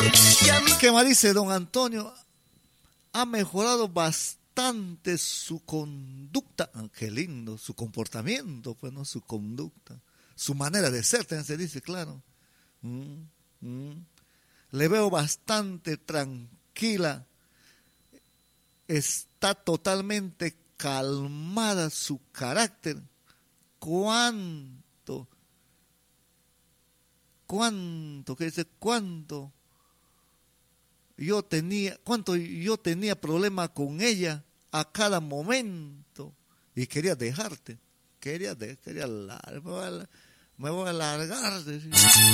¿Qué más dice don Antonio? Ha mejorado bastante su conducta. Ah, qué lindo, su comportamiento, pues no su conducta. Su manera de ser, también se dice, claro. Mm, mm. Le veo bastante tranquila. Está totalmente calmada su carácter. ¿Cuánto? ¿Cuánto? ¿Qué dice? Cuánto yo tenía problema con ella a cada momento y quería dejarte, quería me voy a largar, decía.